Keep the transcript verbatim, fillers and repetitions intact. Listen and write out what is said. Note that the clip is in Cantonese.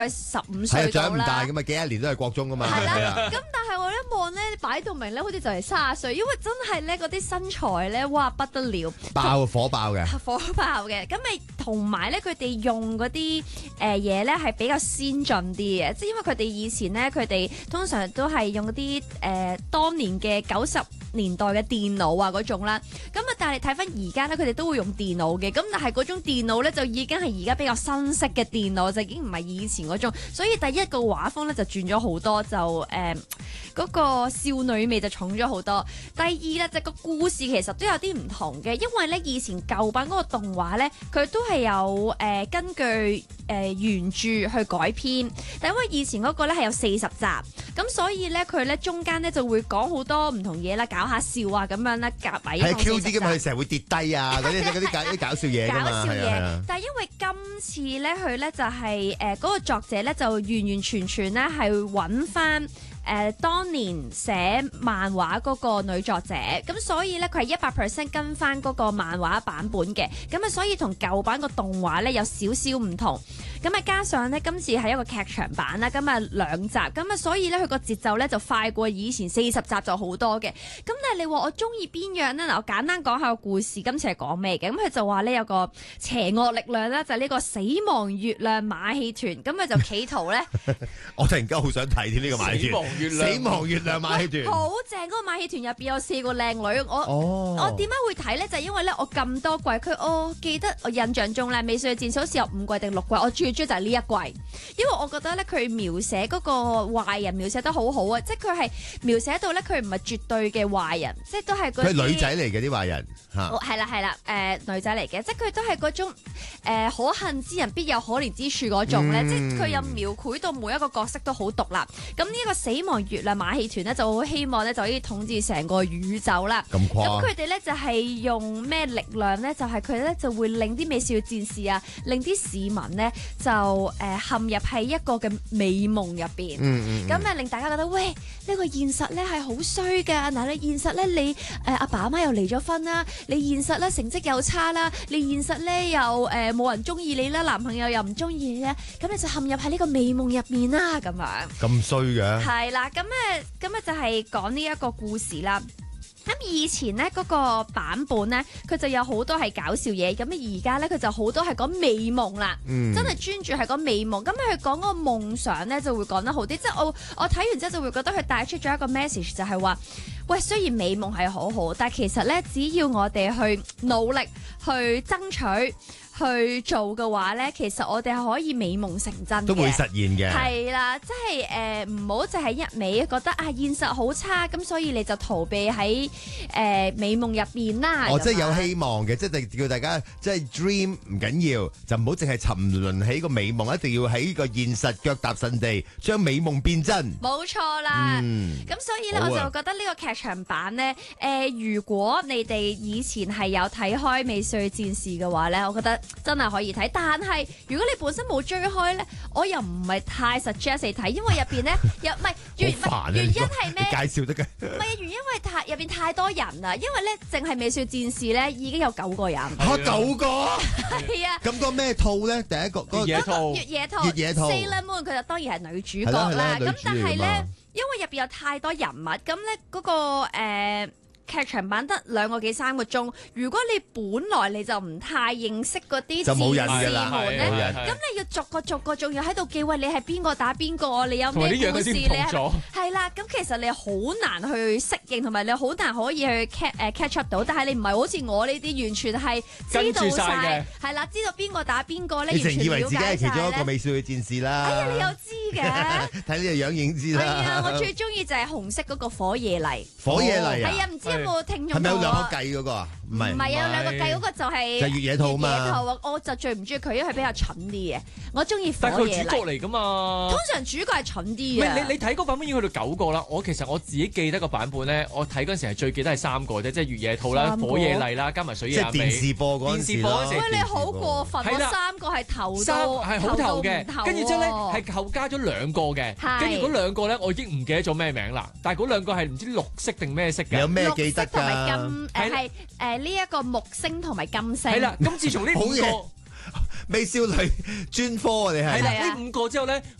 十五歲到啦。 長唔大噶嘛，幾廿年都係國中噶嘛。 係啦，咁但係我一望咧，擺到明咧，好似就係卅歲，因為真係咧嗰啲身材咧，哇不得了， 爆火爆嘅， 火爆嘅。咁咪同埋咧，佢哋用嗰啲誒嘢咧係比較先進啲嘅，即係因為佢哋以前咧，佢哋通常都係用嗰啲誒當年嘅九十年代嘅電腦啊嗰種啦。咁啊，但係睇翻而家咧，佢哋都會用電腦嘅。咁但係嗰種電腦咧，就已經係而家比較新式嘅電腦，就已經唔係以前嗰種。所以第一個畫風咧就轉咗好多，就誒嗰、呃嗰個少女味就重咗好多。第二咧就係、個故事其實都有啲唔同嘅，因為咧以前舊版嗰個動畫咧，佢都係有誒、呃、根據誒、呃、原著去改編，但因為以前嗰個咧係有四十集，咁所以咧佢咧中間咧就會講好多唔同嘢啦，搞下笑啊咁樣啦，夾埋一係 Q 啲噶嘛，佢成日會跌低啊，嗰啲嗰啲搞啲搞笑嘢㗎嘛， 搞笑嘢。 係啊， 但係因為今次咧，佢咧就係誒嗰個作者咧就完完全全咧係揾翻。誒、呃、當年寫漫畫嗰個女作者，咁所以咧佢係一百 percent 跟翻嗰個漫畫版本嘅，咁啊所以同舊版個動畫咧有少少唔同，咁啊加上咧今次係一個劇場版啦，咁啊兩集，咁啊所以咧佢個節奏咧就快過以前四十集就好多嘅，咁但係你話我中意邊樣咧？嗱，我簡單講下個故事，今次係講咩嘅？咁佢就話咧有個邪惡力量咧，就係、是、呢個死亡月亮馬戲團，咁佢就企圖咧， 我突然間好想睇添呢個馬戲團。 月亮死亡月亮馬戲團好正！嗰、那個馬戲團入邊有四個靚女，我、 哦、 我點解會睇咧？就係、因為咧，我咁多季，佢我記得我印象中咧，美少女戰士好似有五季定六季，我最中意就係呢一季，因為我覺得咧佢描寫嗰個壞人描寫得好好啊，即係佢係描寫到咧佢唔係絕對嘅壞人，即係都係嗰啲。 佢女仔嚟嘅啲壞人嚇， 係啦係啦，誒、呃、女仔嚟嘅，即係佢都係嗰種、呃、可恨之人必有可憐之處嗰種咧，嗯、即係佢有描繪到每一個角色都好獨立。咁呢個死亡月亮馬戲團咧就好希望咧就可以統治成個宇宙啦。 咁誇？咁佢哋咧就係、是、用咩力量咧？就係佢咧就會令啲美少女戰士啊，令啲市民咧就誒、呃、陷入喺一個嘅美夢入邊。嗯咁啊、嗯、令大家覺得喂，呢、這個現實咧係好衰㗎。嗱，你現實咧你誒阿、呃、爸阿媽又離咗婚啦，你現實咧成績又差啦，你現實咧又誒冇、呃、人中意你啦，男朋友又唔中意你咧，咁你就陷入喺呢個美夢入面啦，咁樣。 咁衰嘅？ 係啦，咁誒，咁啊就係講呢一個故事啦。咁以前咧嗰個版本咧，佢就有好多係搞笑嘢。咁而家咧佢就好多係講美夢啦，嗯、真係專注係講美夢。咁佢講嗰個夢想咧就會講得好啲。即係我我睇完之後就會覺得佢帶出咗一個 message，就係話，喂，雖然美夢係好好，但係其實咧只要我哋去努力去爭取。去做嘅話咧，其實我哋係可以美夢成真嘅， 都會實現嘅。 係啦，即係誒唔好就係一味覺得啊現實好差，咁所以你就逃避喺誒、呃、美夢入邊啦。 哦，即係有希望嘅，即係叫大家即係 dream 唔緊要，就唔好淨係沉淪喺個美夢，一定要喺個現實腳踏實地，將美夢變真。 冇錯啦。咁、嗯、所以咧，啊、我就覺得呢個劇場版咧，誒、呃、如果你哋以前係有睇開美少女戰士嘅話咧，我覺得。真係可以睇，但係如果你本身冇追開咧，我又唔係太 suggest 你睇，因為入邊咧又唔係原唔係原因係咩？ 介紹得嘅。 唔係原因為太入邊太多人啦，因為咧淨係美少女戰士咧已經有九個人。 嚇九個？ 係啊。咁個咩套咧？第一個嗰個越野套。越野套。 越野套。 Sailor Moon 佢就當然係女主角啦。咁但係咧，因為入邊有太多人物，咁咧嗰個誒。呃劇場版得兩個幾三個鐘，如果你本來你就唔太認識嗰啲戰士們咧，咁你要逐個逐個仲要喺度記，喂，你係邊個打邊個，你有咩故事，你係係啦，咁其實你好難去適應，同埋你好難可以去 catch 誒 catch up 到，但係你唔係好似我呢啲完全係知道晒，係啦，知道邊個打邊個咧， 你成以為自己係其中一個美少女戰士啦， 哎呀，你又知嘅， 睇呢個樣已經知啦。 係啊，我最中意就係紅色嗰個火野麗， 火野麗啊， 係啊，唔知有冇聽眾？ 係咪有兩個計嗰個啊？唔係， 唔係啊，兩個計嗰個就係就越野兔嘛。 越野兔我就最唔中意佢，因為佢比較蠢啲嘅。我中意火野麗。但係佢主角嚟㗎嘛。 通常主角係蠢啲嘅。 你你睇嗰版本已經去到九個啦。我其實我自己記得個版本咧，我睇嗰陣時係最記得係三個啫，即係越野兔啦、火野麗啦，加埋水野亞美。 即係電視播嗰陣時。電視播嗰陣時。 喂，你好過分喎！三個係頭到係好頭嘅，跟住之後咧係後加咗兩個嘅，跟住嗰兩個咧我已經唔記得咗咩名啦。但係嗰兩個係唔知綠色定咩色嘅。 有咩記得㗎？ 同埋金誒係誒呢一個木星同埋金星。 係啦，咁自從呢五個美少女專科啊！你係係啦，呢五個之後咧。